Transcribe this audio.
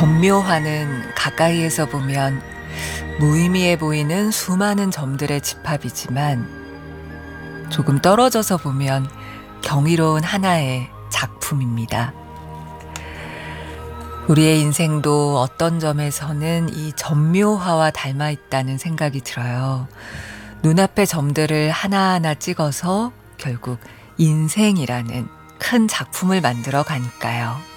전묘화는 가까이에서 보면 무의미해 보이는 수많은 점들의 집합이지만 조금 떨어져서 보면 경이로운 하나의 작품입니다. 우리의 인생도 어떤 점에서는 이 전묘화와 닮아 있다는 생각이 들어요. 눈앞의 점들을 하나하나 찍어서 결국 인생이라는 큰 작품을 만들어 가니까요.